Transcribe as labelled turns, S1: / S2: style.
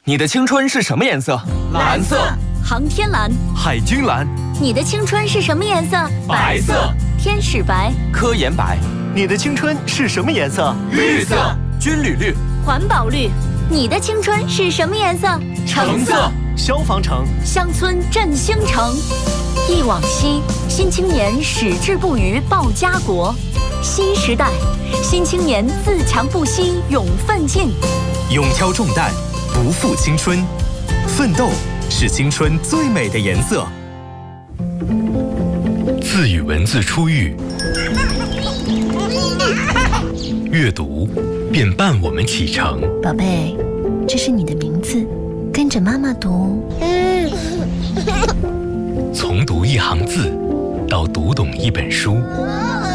S1: 你的青春是什么颜色？
S2: 蓝色。
S3: 航天蓝。
S1: 海军蓝。
S3: 你的青春是什么颜色？
S2: 白色。
S3: 天使白。
S1: 科研白。
S4: 你的青春是什么颜色？
S2: 绿色。
S1: 军旅绿。
S3: 环保绿。你的青春是什么颜色？
S2: 橙色。
S4: 消防橙。
S3: 乡村振兴城。忆往昔，新青年矢志不渝报家国。新时代，新青年自强不息勇奋进。
S5: 勇挑重担，不负青春。奋斗是青春最美的颜色。
S6: 字与文字初遇，阅读便伴我们启程。
S3: 宝贝，这是你的名字，跟着妈妈读。
S6: 从读一行字，到读懂一本书。